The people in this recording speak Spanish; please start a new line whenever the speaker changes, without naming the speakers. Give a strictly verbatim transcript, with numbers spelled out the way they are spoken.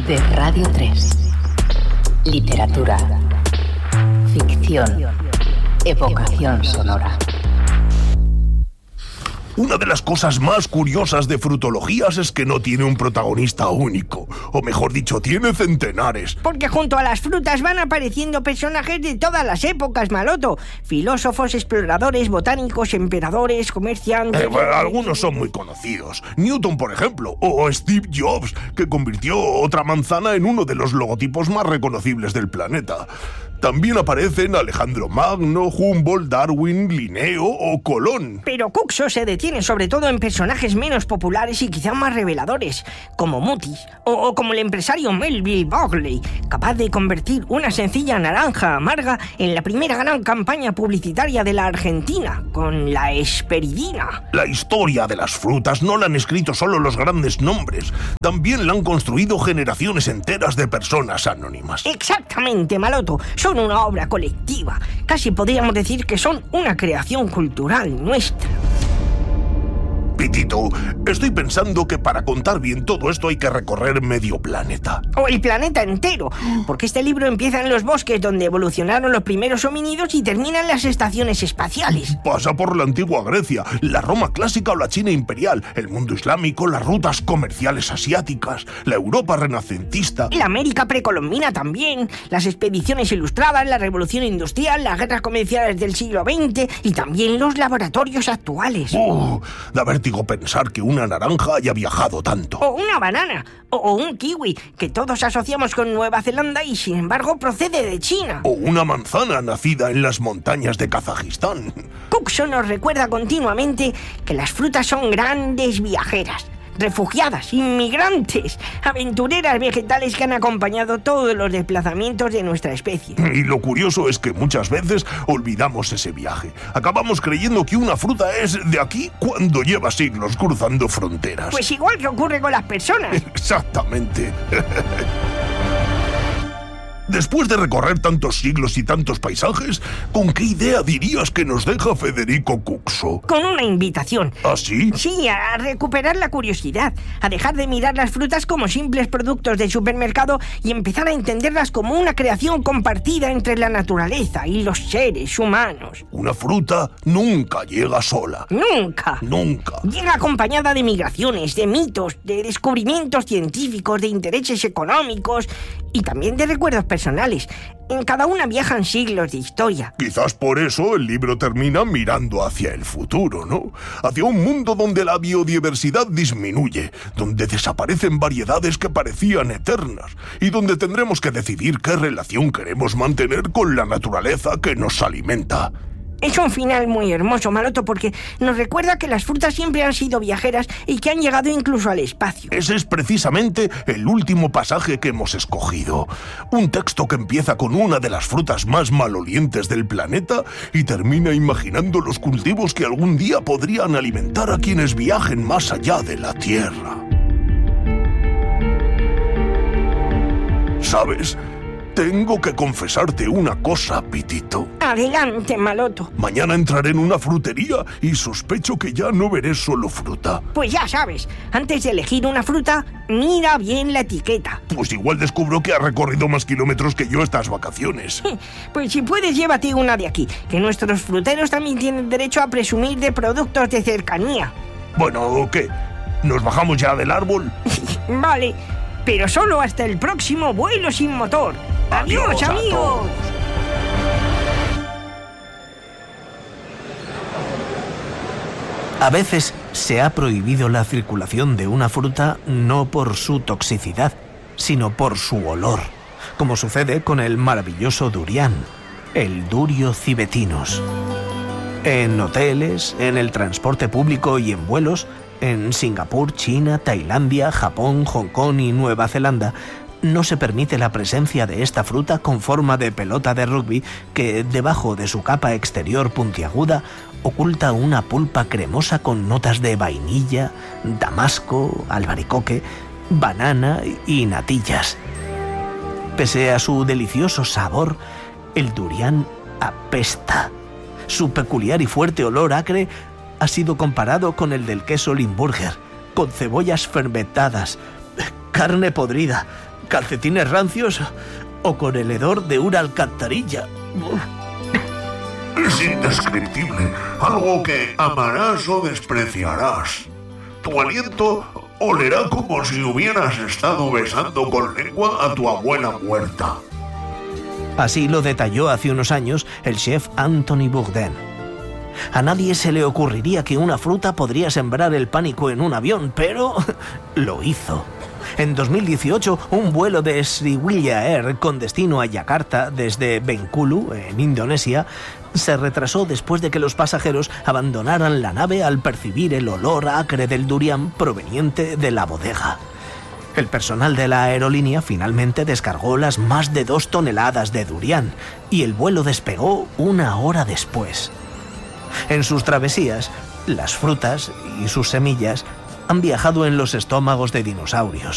de Radio tres. Literatura, ficción, evocación sonora.
Una de las cosas más curiosas de Frutologías es que no tiene un protagonista único, o mejor dicho, tiene centenares.
Porque junto a las frutas van apareciendo personajes de todas las épocas, Maloto. Filósofos, exploradores, botánicos, emperadores, comerciantes...
Eh, bueno, algunos son muy conocidos. Newton, por ejemplo, o Steve Jobs, que convirtió otra manzana en uno de los logotipos más reconocibles del planeta. También aparecen Alejandro Magno, Humboldt, Darwin, Linneo o Colón.
Pero Cuxo se detiene sobre todo en personajes menos populares y quizá más reveladores, como Mutis, o, o como el empresario Melville Bagley, capaz de convertir una sencilla naranja amarga en la primera gran campaña publicitaria de la Argentina, con la Hesperidina.
La historia de las frutas no la han escrito solo los grandes nombres, también la han construido generaciones enteras de personas anónimas.
Exactamente, Maloto. Son una obra colectiva. Casi podríamos decir que son una creación cultural nuestra.
Pitito, estoy pensando que para contar bien todo esto hay que recorrer medio planeta.
O el planeta entero, porque este libro empieza en los bosques donde evolucionaron los primeros homínidos y termina en las estaciones espaciales.
Pasa por la antigua Grecia, la Roma clásica o la China imperial, el mundo islámico, las rutas comerciales asiáticas, la Europa renacentista...
La América precolombina también, las expediciones ilustradas, la revolución industrial, las guerras comerciales del siglo veinte y también los laboratorios actuales.
¡Uh! Da vértigo pensar que una naranja haya viajado tanto.
O una banana, o, o un kiwi, que todos asociamos con Nueva Zelanda y sin embargo procede de China.
O una manzana nacida en las montañas de Kazajistán.
Cuxo nos recuerda continuamente que las frutas son grandes viajeras, refugiadas, inmigrantes, aventureras vegetales que han acompañado todos los desplazamientos de nuestra especie.
Y lo curioso es que muchas veces olvidamos ese viaje. Acabamos creyendo que una fruta es de aquí cuando lleva siglos cruzando fronteras.
Pues igual que ocurre con las personas.
Exactamente. Después de recorrer tantos siglos y tantos paisajes, ¿con qué idea dirías que nos deja Federico Cuxo?
Con una invitación.
¿Ah, sí?
Sí, a recuperar la curiosidad, a dejar de mirar las frutas como simples productos de supermercado y empezar a entenderlas como una creación compartida entre la naturaleza y los seres humanos.
Una fruta nunca llega sola.
Nunca.
Nunca.
Llega acompañada de migraciones, de mitos, de descubrimientos científicos, de intereses económicos y también de recuerdos personales. personales. En cada una viajan siglos de historia.
Quizás por eso el libro termina mirando hacia el futuro, ¿no? Hacia un mundo donde la biodiversidad disminuye, donde desaparecen variedades que parecían eternas y donde tendremos que decidir qué relación queremos mantener con la naturaleza que nos alimenta.
Es un final muy hermoso, Maloto, porque nos recuerda que las frutas siempre han sido viajeras y que han llegado incluso al espacio.
Ese es precisamente el último pasaje que hemos escogido. Un texto que empieza con una de las frutas más malolientes del planeta y termina imaginando los cultivos que algún día podrían alimentar a quienes viajen más allá de la Tierra. ¿Sabes? Tengo que confesarte una cosa, Pitito.
Adelante, Maloto.
Mañana entraré en una frutería y sospecho que ya no veré solo fruta.
Pues ya sabes, antes de elegir una fruta, mira bien la etiqueta.
Pues igual descubro que ha recorrido más kilómetros que yo estas vacaciones.
Pues si puedes, llévate una de aquí, que nuestros fruteros también tienen derecho a presumir de productos de cercanía.
Bueno, ¿qué? ¿Nos bajamos ya del árbol?
Vale, pero solo hasta el próximo vuelo sin motor. ¡Adiós,
Adiós
amigos!
A veces se ha prohibido la circulación de una fruta no por su toxicidad, sino por su olor, como sucede con el maravilloso durian, el Durio civetinus. En hoteles, en el transporte público y en vuelos, en Singapur, China, Tailandia, Japón, Hong Kong y Nueva Zelanda, no se permite la presencia de esta fruta con forma de pelota de rugby que, debajo de su capa exterior puntiaguda, oculta una pulpa cremosa con notas de vainilla, damasco, albaricoque, banana y natillas. Pese a su delicioso sabor, el durian apesta. Su peculiar y fuerte olor acre ha sido comparado con el del queso Limburger, con cebollas fermentadas, carne podrida, calcetines rancios o con el hedor de una alcantarilla.
Es indescriptible, algo que amarás o despreciarás. Tu aliento olerá como si hubieras estado besando con lengua a tu abuela muerta.
Así lo detalló hace unos años el chef Anthony Bourdain. A nadie se le ocurriría que una fruta podría sembrar el pánico en un avión, pero lo hizo. En dos mil dieciocho, un vuelo de Sriwijaya Air con destino a Yakarta desde Bengkulu, en Indonesia, se retrasó después de que los pasajeros abandonaran la nave al percibir el olor acre del durián proveniente de la bodega. El personal de la aerolínea finalmente descargó las más de dos toneladas de durián y el vuelo despegó una hora después. En sus travesías, las frutas y sus semillas han viajado en los estómagos de dinosaurios,